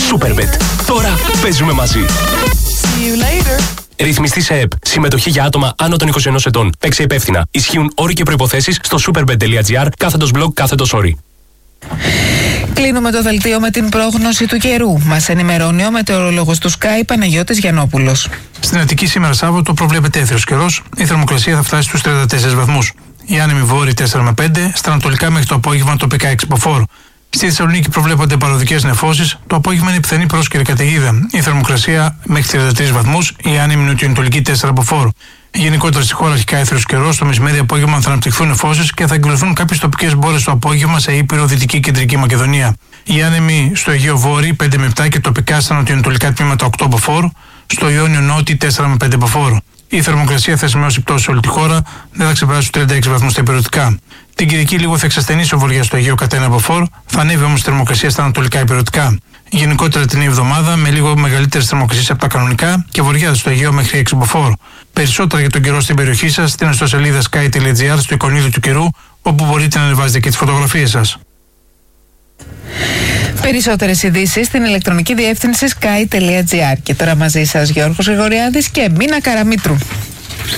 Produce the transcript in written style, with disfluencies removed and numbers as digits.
Superbet. Τώρα παίζουμε μαζί. Ρυθμιστή σε ΕΠ. Συμμετοχή για άτομα άνω των 21 ετών. Παίξε υπεύθυνα. Ισχύουν όροι και προϋποθέσεις στο superbet.gr/blog/όροι. Κλείνουμε το δελτίο με την πρόγνωση του καιρού. Μας ενημερώνει ο μετεωρολόγος του Sky Παναγιώτης Γιαννόπουλος. Στην Αττική σήμερα Σάββατο προβλέπεται έθριος καιρός. Η θερμοκρασία θα φτάσει στους 34 βαθμούς. Η άνεμη βόρειοι 4 με 5, στα ανατολικά μέχρι το απόγευμα τοπικά 6 μποφόρ. Στη Θεσσαλονίκη προβλέπονται παροδικές νεφώσεις. Το απόγευμα είναι πιθανή πρόσκαιρη καταιγίδα. Η θερμοκρασία μέχρι 33 βαθμούς, η άνεμη νοτιοανατολική 4 μποφόρ. Γενικότερα στη χώρα αρχικά έθριος καιρός, το μεσημέρι απόγευμα θα αναπτυχθούν νεφώσεις και θα εκδηλωθούν κάποιες τοπικές μπόρες το απόγευμα σε Ήπειρο, Δυτική Κεντρική Μακεδονία. Οι άνεμοι στο Αιγαίο Βόρειο 5 με 7 και τοπικά στα νοτιοανατολικά τμήματα 8 μποφόρ, στο Ιόνιο Νότι 4 με 5 μποφόρ. Η θερμοκρασία θα σημειώσει πτώση σε όλη τη χώρα, δεν θα ξεπεράσει τους 36 βαθμούς τα υπηρετικά. Την Κυριακή λίγο θα εξασθενήσει ο βορειάς στο Αιγαίο κατά 1 μποφόρ, θα ανέβει όμως η θερμοκρασία στα ανατολικά υπηρετικά. Γενικότερα την εβδομάδα με λίγο μεγαλύτερες θερμοκρασίες από τα κανονικά και βορειά στο Αιγαίο μέχρι 6 μποφόρ. Περισσότερα για τον καιρό στην περιοχή σας στην ιστοσελίδα sky.gr στο εικονίδιο του καιρού, όπου μπορείτε να ανεβάζετε και τις φωτογραφίες σας. Περισσότερες ειδήσεις στην ηλεκτρονική διεύθυνση sky.gr. Και τώρα μαζί σας Γιώργος Γρηγοριάδης και Μίνα Καραμήτρου.